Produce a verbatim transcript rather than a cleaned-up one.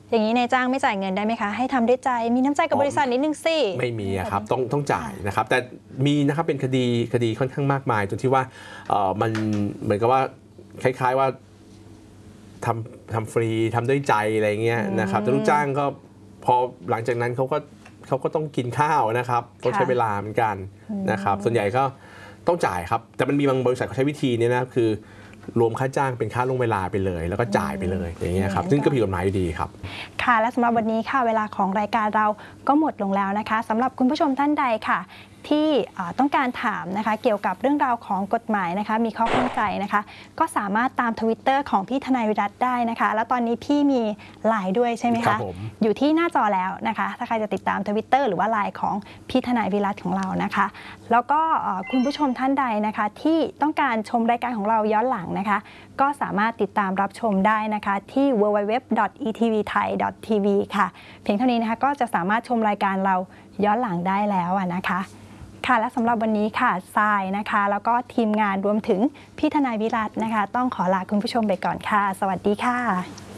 อย่างนี้นายจ้างไม่จ่ายเงินได้ไหมคะให้ทำด้วยใจมีน้ำใจกับบริษัทนิดนึงสิไม่มีครับต้องต้องจ่ายนะครับแต่มีนะครับเป็นคดีคดีค่อนข้างมากมายจนที่ว่าเออมันเหมือนกับว่าคล้ายๆว่าทำทำฟรีทำด้วยใจอะไรเงี้ยนะครับแต่ลูกจ้างก็พอหลังจากนั้นเขาก็เขาก็ต้องกินข้าวนะครับต้องใช้เวลาเหมือนกันนะครับส่วนใหญ่ก็ต้องจ่ายครับแต่มันมีบางบริษัทเขาใช้วิธีนี้นะคือรวมค่าจ้างเป็นค่าลงเวลาไปเลยแล้วก็จ่ายไปเลยอย่างเงี้ยครับซึ่งก็ผิดกฎหมายอยู่ดีครับค่ะและสำหรับวันนี้ค่ะเวลาของรายการเราก็หมดลงแล้วนะคะสำหรับคุณผู้ชมท่านใดค่ะที่ต้องการถามนะคะเกี่ยวกับเรื่องราวของกฎหมายนะคะมีข้อข้องใจนะคะก็สามารถตาม ทวิตเตอร์ ของพี่ทนายวิรัติได้นะคะแล้วตอนนี้พี่มีไลน์ด้วยใช่ไหมคะอยู่ที่หน้าจอแล้วนะคะถ้าใครจะติดตาม ทวิตเตอร์ หรือว่าไลน์ของพี่ทนายวิรัติของเรานะคะแล้วก็คุณผู้ชมท่านใดนะคะที่ต้องการชมรายการของเราย้อนหลังนะคะก็สามารถติดตามรับชมได้นะคะที่ ดับเบิลยู ดับเบิลยู ดับเบิลยู ดอท อี ที วี ไทย ดอท ที วี ค่ะเพียงเท่านี้นะคะก็จะสามารถชมรายการเราย้อนหลังได้แล้วนะคะค่ะและสำหรับวันนี้ค่ะทรายนะคะแล้วก็ทีมงานรวมถึงพี่ทนายวิรัตินะคะต้องขอลาคุณผู้ชมไปก่อนค่ะสวัสดีค่ะ